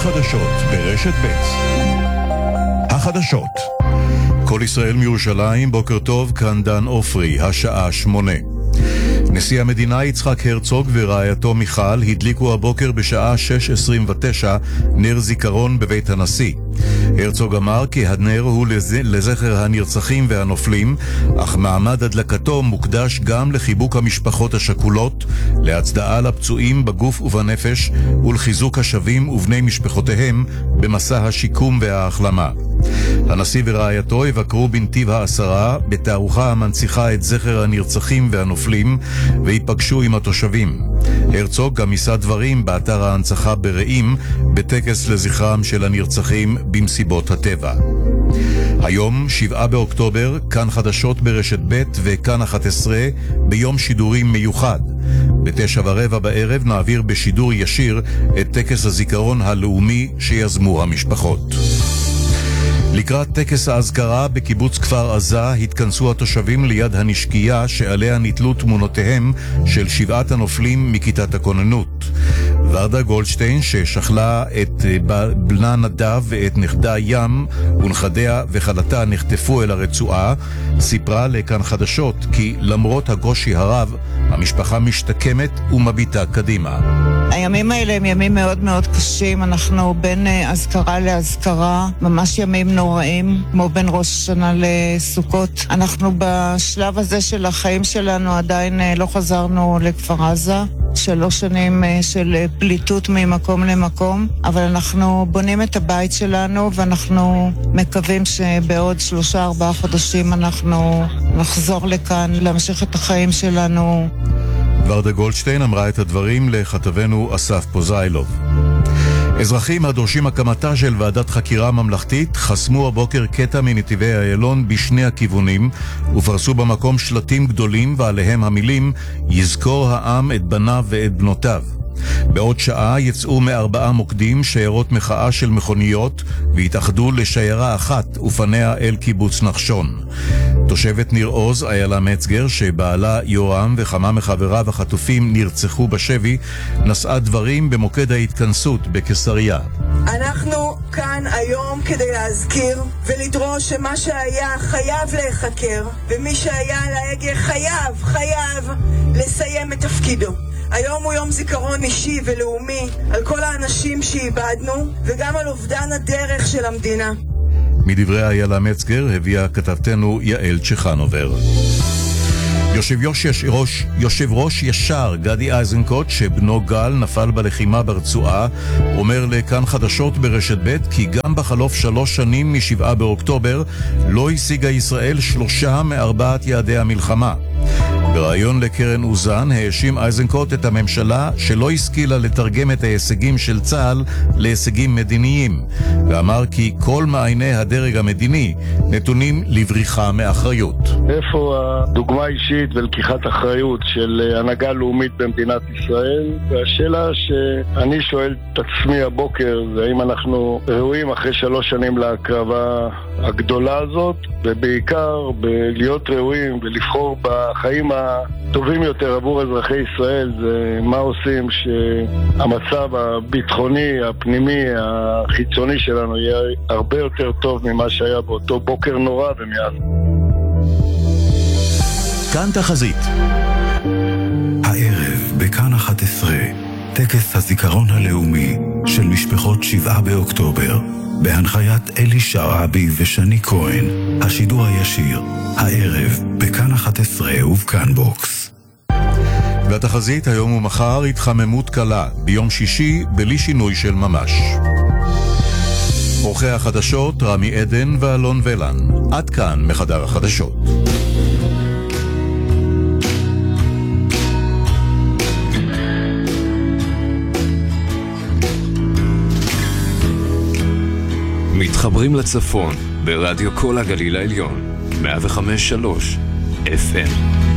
חדשות ברשת ב'. החדשות. כל ישראל מירושלים, בוקר טוב, כאן דן אופרי, השעה 8. נשיא המדינה יצחק הרצוג ורעייתו מיכל הדליקו הבוקר בשעה 6:29 נר זיכרון בבית הנשיא. הרצוג אמר כי הנר הוא לזכר הנרצחים והנופלים, אך מעמד הדלקתו מוקדש גם לחיבוק המשפחות השכולות, להצדעה לפצועים בגוף ובנפש ולחיזוק השבים ובני משפחותיהם במסע השיקום וההחלמה. הנשיא ורעייתו יבקרו בנתיב העשרה בתערוכה המנציחה את זכר הנרצחים והנופלים ויפגשו עם התושבים. הרצוג גם יישא דברים באתר ההנצחה ברעים בטקס לזכרם של הנרצחים במסיבות הטבע. היום, 7 באוקטובר, כאן חדשות ברשת ב' וכאן 11 ביום שידורים מיוחד. ב9:15 בערב נעביר בשידור ישיר את טקס הזיכרון הלאומי שיזמו המשפחות. לקראת טקס ההזכרה בקיבוץ כפר עזה התכנסו התושבים ליד הנשקייה שעליה נתלו תמונותיהם של 7 הנופלים מכיתת הכוננות. ורדה גולדשטיין, ששכלה את בנה נדב ואת נכדה ים ונכדיה וחלתה נחטפו אל הרצועה, סיפרה לכאן חדשות כי למרות הקושי הרב המשפחה משתקמת ומביטה קדימה. הימים האלה הם ימים מאוד מאוד קשים, אנחנו בין הזכרה להזכרה, ממש ימים נוראים, כמו בין ראש השנה לסוכות. אנחנו בשלב הזה של החיים שלנו עדיין לא חזרנו לכפר עזה, 3 שנים של פליטות ממקום למקום, אבל אנחנו בונים את הבית שלנו ואנחנו מקווים שבעוד 3-4 חודשים אנחנו נחזור לכאן להמשיך את החיים שלנו. ורדה גולדשטיין אמרה את הדברים לכתבנו אסף פוזיילוב. אזרחים הדורשים הקמתה של ועדת חקירה ממלכתית חסמו הבוקר קטע מנתיבי איילון בשני הכיוונים ופרסו במקום שלטים גדולים ועליהם המילים יזכור העם את בניו ואת בנותיו. בעוד שעה יצאו מ4 מוקדים שיירות מחאה של מכוניות והתאחדו לשיירה אחת ופניה אל קיבוץ נחשון. תושבת ניר עוז, איילה מצגר, שבעלה יורם וכמה מחבריו החטופים נרצחו בשבי, נשאה דברים במוקד ההתכנסות בקיסריה. אנחנו כאן היום כדי להזכיר ולדרוש שמה שהיה חייב להיחקר, ומי שהיה על ההגה חייב לסיים את תפקידו. היום הוא יום זיכרון אישי ולאומי על כל האנשים שאיבדנו וגם על אובדן הדרך של המדינה. מדברי איילה מצגר הביאה כתבתנו יעל צ'חנובר. יושב ראש ישר גדי איזנקוט שבנו גל נפל בלחימה ברצועה אומר לכאן חדשות ברשת ב' כי גם בחלוף 3 שנים מ7 באוקטובר לא השיגה ישראל 3 מ4 יעדי המלחמה. ברעיון לקרן אוזן האשים איזנקוט את הממשלה שלא השכילה לתרגם את ההישגים של צה"ל להישגים מדיניים, ואמר כי כל מעייני הדרג המדיני נתונים לבריחה מאחריות. איפה הדוגמה אישית ולקיחת אחריות של הנהגה לאומית במדינת ישראל? והשאלה שאני שואל את עצמי הבוקר זה האם אנחנו ראויים אחרי 3 שנים להקרבה הגדולה הזאת, ובעיקר בלהיות ראויים ולבחור בחיים הטובים יותר עבור אזרחי ישראל, זה מה עושים שהמצב הביטחוני, הפנימי, החיצוני שלנו יהיה הרבה יותר טוב ממה שהיה באותו בוקר נורא ומאז. כאן תחזית. הערב בכאן 11 טקס הזיכרון הלאומי של משפחות 7 באוקטובר בהנחיית אלי שרעבי ושני כהן. השידור הישיר הערב בכאן 11 ובכאן בוקס. והתחזית היום ומחר התחממות קלה, ביום שישי בלי שינוי של ממש. עורכי החדשות רמי עדן ואלון ולן. עד כאן מחדר החדשות. מתחברים לצפון ברדיו כל הגליל העליון 105.3 FM.